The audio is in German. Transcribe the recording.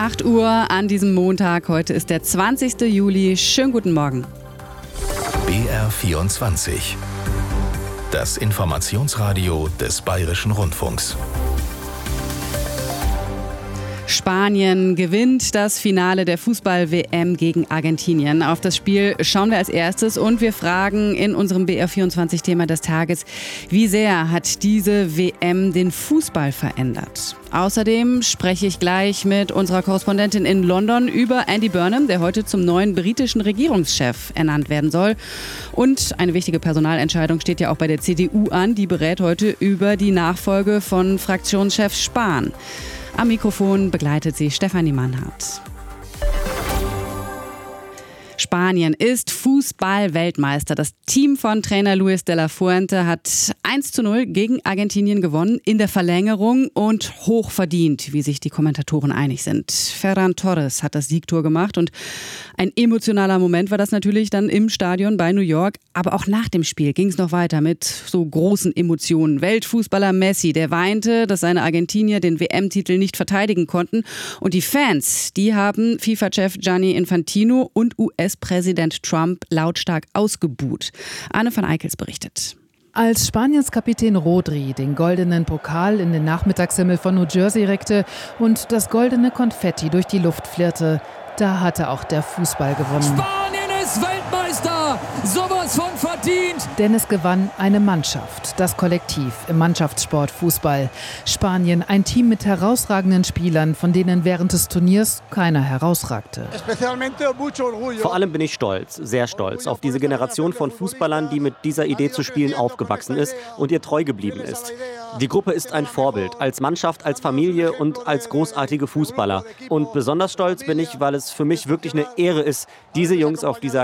8 Uhr an diesem Montag. Heute ist der 20. Juli. Schönen guten Morgen. BR24. Das Informationsradio des Bayerischen Rundfunks. Spanien gewinnt das Finale der Fußball-WM gegen Argentinien. Auf das Spiel schauen wir als erstes und wir fragen in unserem BR24-Thema des Tages, wie sehr hat diese WM den Fußball verändert? Außerdem spreche ich gleich mit unserer Korrespondentin in London über Andy Burnham, der heute zum neuen britischen Regierungschef ernannt werden soll. Und eine wichtige Personalentscheidung steht ja auch bei der CDU an. Die berät heute über die Nachfolge von Fraktionschef Spahn. Am Mikrofon begleitet sie Stefanie Mannhardt. Spanien ist Fußball-Weltmeister. Das Team von Trainer Luis de la Fuente hat 1:0 gegen Argentinien gewonnen in der Verlängerung und hoch verdient, wie sich die Kommentatoren einig sind. Ferran Torres hat das Siegtor gemacht und ein emotionaler Moment war das natürlich dann im Stadion bei New York. Aber auch nach dem Spiel ging es noch weiter mit so großen Emotionen. Weltfußballer Messi, der weinte, dass seine Argentinier den WM-Titel nicht verteidigen konnten. Und die Fans, die haben FIFA-Chef Gianni Infantino und US-Präsident Trump lautstark ausgebuht. Arne van Eickels berichtet. Als Spaniens Kapitän Rodri den goldenen Pokal in den Nachmittagshimmel von New Jersey reckte und das goldene Konfetti durch die Luft flirrte, da hatte auch der Fußball gewonnen. Spanien ist Weltmeister! Sowas von verdient! Denn es gewann eine Mannschaft, das Kollektiv im Mannschaftssport Fußball. Spanien, ein Team mit herausragenden Spielern, von denen während des Turniers keiner herausragte. Vor allem bin ich stolz, sehr stolz auf diese Generation von Fußballern, die mit dieser Idee zu spielen aufgewachsen ist und ihr treu geblieben ist. Die Gruppe ist ein Vorbild, als Mannschaft, als Familie und als großartige Fußballer. Und besonders stolz bin ich, weil es für mich wirklich eine Ehre ist, diese Jungs auf dieser